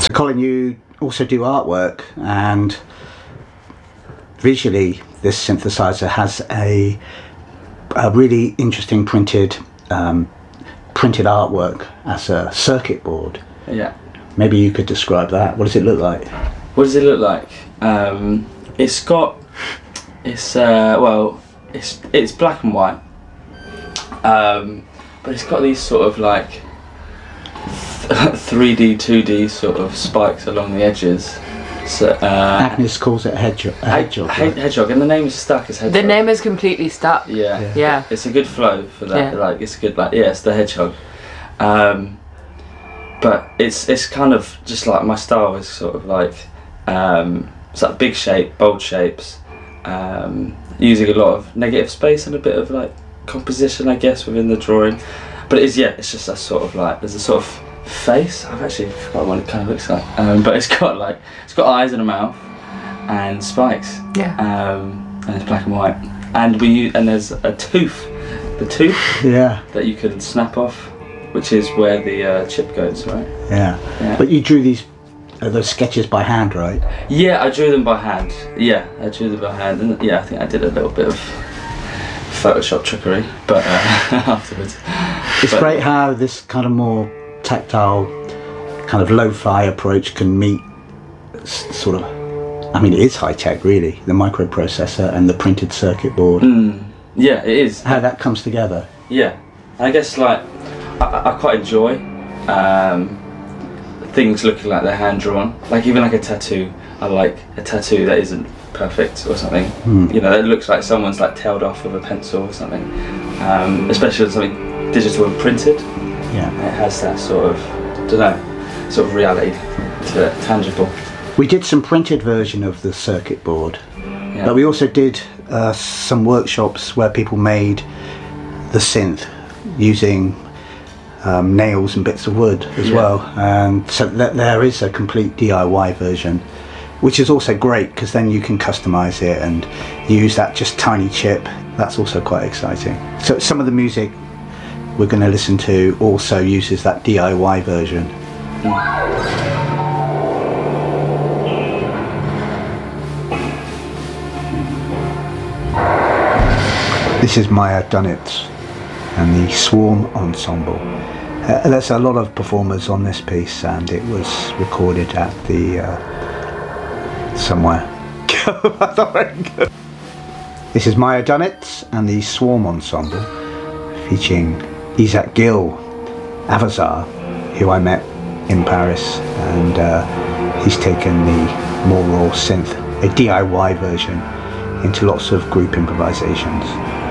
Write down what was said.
So Colin, you also do artwork, and visually this synthesizer has a really interesting printed artwork as a circuit board. Yeah. Maybe you could describe that. What does it look like? What does it look like? It's black and white, but it's got these sort of like 3D, 2D sort of spikes along the edges. So Agnes calls it a hedgehog. Hedgehog, and the name is stuck as hedgehog. The name is completely stuck. Yeah. It's a good flow for that. Yeah. Like it's good. Like it's the hedgehog. But it's kind of just like my style is sort of like it's like big shape, bold shapes, using a lot of negative space and a bit of like composition, I guess, within the drawing. But it's just a sort of like there's a sort of face. I've actually forgotten what it kind of looks like. But it's got eyes and a mouth and spikes. Yeah. And it's black and white. And there's a tooth. The tooth. Yeah. That you can snap off, which is where the chip goes, right? Yeah. But you drew those sketches by hand, right? Yeah, I drew them by hand. Yeah, I drew them by hand, and I think I did a little bit of Photoshop trickery, but afterwards. It's great how this kind of more tactile, kind of lo-fi approach can meet sort of, I mean, it is high-tech really, the microprocessor and the printed circuit board. Yeah, it is. How that comes together. Yeah, I guess like I quite enjoy things looking like they're hand drawn. Like even like a tattoo, I like a tattoo that isn't perfect or something. You know, that looks like someone's like tailed off with a pencil or something. Especially something digital and printed. Yeah. It has that sort of, sort of reality to it, tangible. We did some printed version of the circuit board, but we also did some workshops where people made the synth using nails and bits of wood as well, and so there is a complete DIY version, which is also great because then you can customize it and use that just tiny chip. That's also quite exciting. So some of the music we're going to listen to also uses that DIY version. This is Maya Dunitz and the Swarm Ensemble. There's a lot of performers on this piece, and it was recorded at the somewhere. This is Maya Dunitz and the Swarm Ensemble, featuring Isaac Gill, Avazar, who I met in Paris, and he's taken the more raw synth, a DIY version, into lots of group improvisations.